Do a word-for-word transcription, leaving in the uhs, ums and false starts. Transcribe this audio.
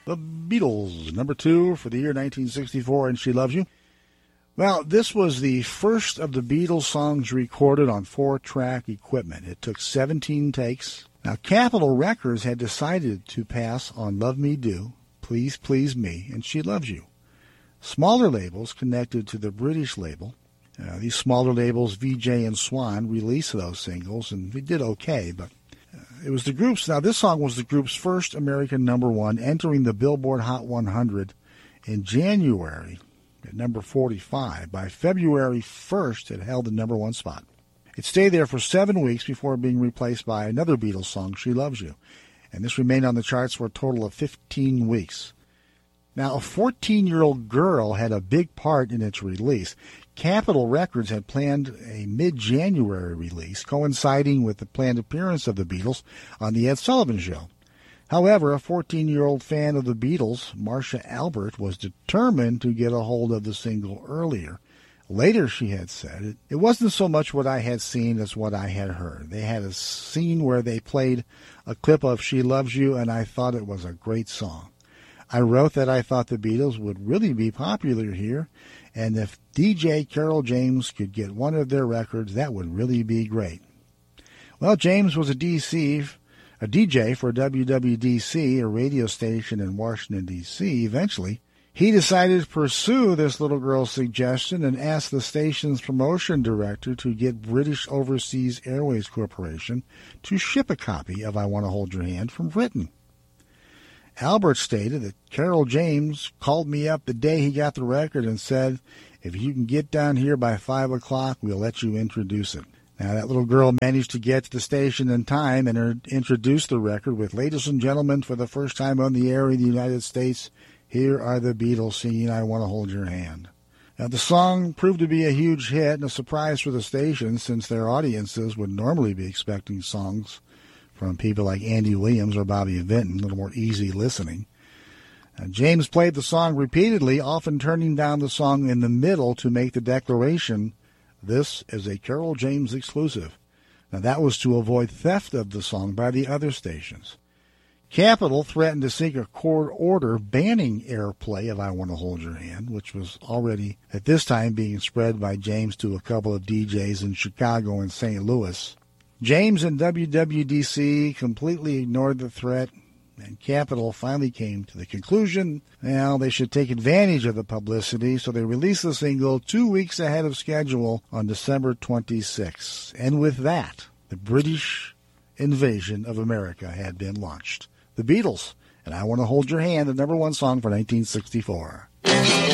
The Beatles, number two for the year nineteen sixty-four, and She Loves You. Well, this was the first of the Beatles songs recorded on four-track equipment. It took seventeen takes. Now, Capitol Records had decided to pass on Love Me Do, Please Please Me, and She Loves You. Smaller labels connected to the British label. Uh, these smaller labels, V J and Swan, released those singles, and they did okay, but uh, it was the group's. Now, this song was the group's first American number one, entering the Billboard Hot one hundred in January at number forty-five. By February first, it held the number one spot. It stayed there for seven weeks before being replaced by another Beatles song, She Loves You, and this remained on the charts for a total of fifteen weeks. Now, a fourteen-year-old girl had a big part in its release. Capitol Records had planned a mid-January release, coinciding with the planned appearance of the Beatles on The Ed Sullivan Show. However, a fourteen-year-old fan of the Beatles, Marcia Albert, was determined to get a hold of the single earlier. Later, she had said, it wasn't so much what I had seen as what I had heard. They had a scene where they played a clip of She Loves You, and I thought it was a great song. I wrote that I thought the Beatles would really be popular here, and if D J Carol James could get one of their records, that would really be great. Well, James was a D C, a D J for W W D C, a radio station in Washington, D C. Eventually, he decided to pursue this little girl's suggestion and asked the station's promotion director to get British Overseas Airways Corporation to ship a copy of I Want to Hold Your Hand from Britain. Albert stated that Carol James called me up the day he got the record and said, if you can get down here by five o'clock, we'll let you introduce it. Now, that little girl managed to get to the station in time and er- introduced the record with, ladies and gentlemen, for the first time on the air in the United States, here are the Beatles singing I Want to Hold Your Hand. Now, the song proved to be a huge hit and a surprise for the station, since their audiences would normally be expecting songs from people like Andy Williams or Bobby Vinton, a little more easy listening. Uh, James played the song repeatedly, often turning down the song in the middle to make the declaration, this is a Carol James exclusive. Now, that was to avoid theft of the song by the other stations. Capitol threatened to seek a court order banning airplay of I Want to Hold Your Hand, which was already at this time being spread by James to a couple of D Js in Chicago and Saint Louis. James and W W D C completely ignored the threat, and Capitol finally came to the conclusion, well, they should take advantage of the publicity, so they released the single two weeks ahead of schedule on December twenty-sixth. And with that, the British invasion of America had been launched. The Beatles, and I Want to Hold Your Hand, the number one song for nineteen sixty-four.